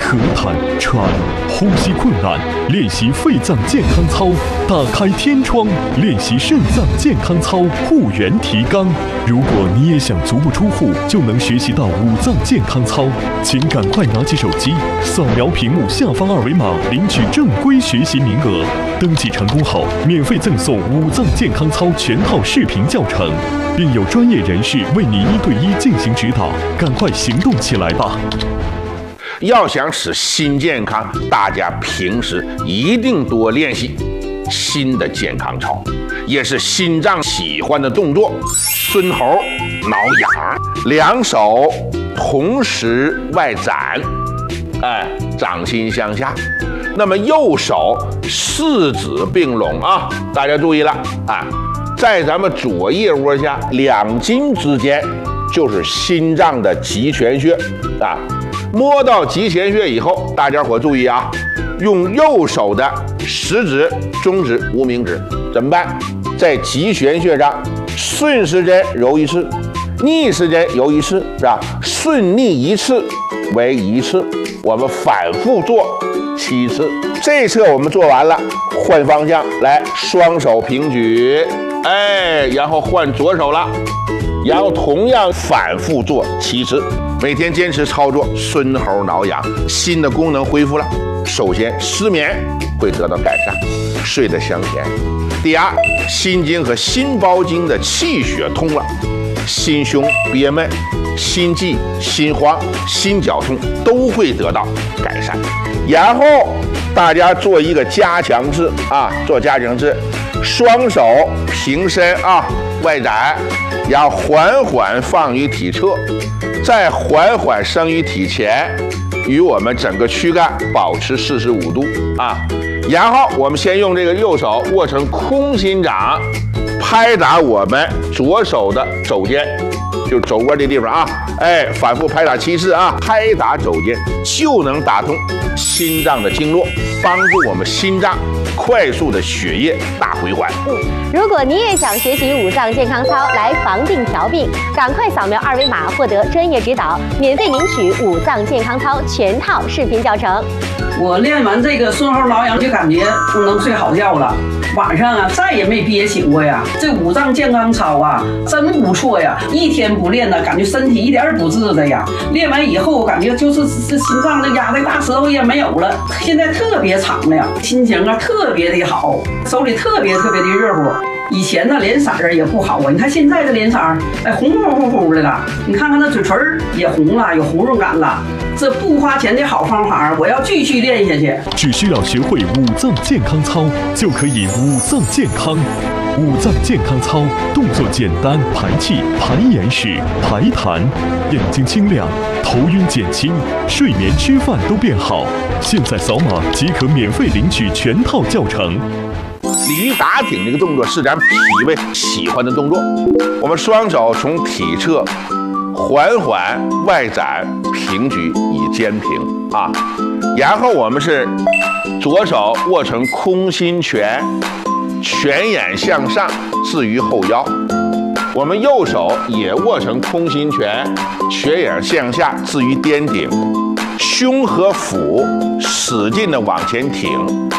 咳痰、喘、呼吸困难，练习肺脏健康操；打开天窗，练习肾脏健康操，护元提肛。如果你也想足不出户就能学习到五脏健康操，请赶快拿起手机，扫描屏幕下方2维码，领取正规学习名额。登记成功后，免费赠送五脏健康操全套视频教程，并有专业人士为你1对1进行指导。赶快行动起来吧！ 要想使心健康，大家平时一定多练习心的健康操，也是心脏喜欢的动作。孙猴挠痒，两手同时外展，掌心向下。那么右手四指并拢啊，大家注意了啊，在咱们左腋窝下2筋之间就是心脏的极泉穴啊。摸到极泉穴以后，大家伙注意啊，用右手的食指、中指、无名指怎么办？在极泉穴上顺时针揉1次，逆时针揉1次，是吧？顺逆1次为1次，我们反复做7次。这侧我们做完了，换方向来，双手平举，然后换左手了，然后同样反复做7次。每天坚持操作，孙猴挠痒，心的功能恢复了。首先，失眠会得到改善，睡得香甜。第二，心经和心包经的气血通了，心胸憋闷、心悸、心慌、心绞痛都会得到改善。然后大家做一个加强式啊，做加强式，双手平伸啊，外展，然后缓缓放于体侧，再缓缓升于体前，与我们整个躯干保持45度啊。然后我们先用这个右手握成空心掌，拍打我们左手的肘尖，就是肘窝这地方啊，反复拍打7次啊，拍打肘尖就能打通心脏的经络，帮助我们心脏快速的血液大回环。 如果你也想学习五脏健康操来防病调病，赶快扫描2维码获得专业指导，免费领取五脏健康操全套视频教程。 我练完这个孙猴挠痒就感觉能睡好觉了，晚上啊再也没憋醒过呀。这五脏健康操啊真不错呀，一天不练呢，感觉身体一点不治的呀。练完以后，我感觉就是心脏的压的大舌头也没有了，现在特别长了呀，心情啊特别的好，手里特别的热乎。以前呢脸色儿也不好啊，你看现在的脸色儿，红乎的了。你看看那嘴唇也红了，有红润感了。这不花钱的好方法，我要继续练下去。 只需要学会五脏健康操，就可以五脏健康。五脏健康操动作简单，排气、排眼屎、排痰，眼睛清亮，头晕减轻，睡眠吃饭都变好。现在扫码即可免费领取全套教程。 鲤鱼打挺这个动作是咱脾胃喜欢的动作，我们双手从体侧缓缓外展平举以肩平啊，然后我们是左手握成空心拳，拳眼向上置于后腰，我们右手也握成空心拳，拳眼向下置于颠顶，胸和腹使劲的往前挺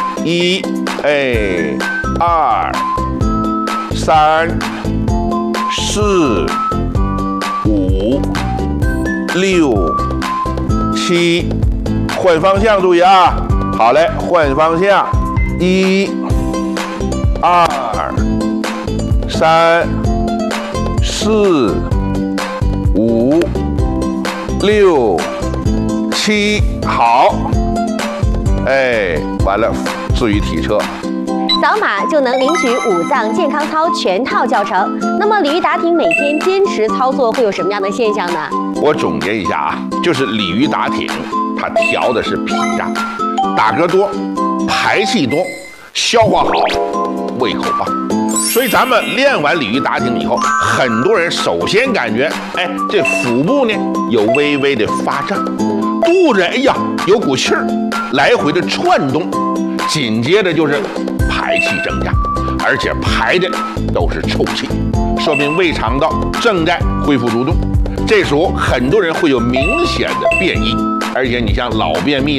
，1、2、3、4、5、6、7，换方向注意啊！好嘞，换方向，1、2、3、4、5、6、7，好，完了，置于体侧。 扫码就能领取五脏健康操全套教程。那么鲤鱼打挺每天坚持操作会有什么样的现象呢？ 我总结一下啊，就是鲤鱼打挺，它调的是脾脏，打嗝多，排气多，消化好，胃口棒。所以咱们练完鲤鱼打挺以后，很多人首先感觉，这腹部呢有微微的发胀，肚子有股气儿来回的窜动，紧接着就是排气增加，而且排的都是臭气，说明胃肠道正在恢复蠕动。这时候很多人会有明显的便意，而且你像老便秘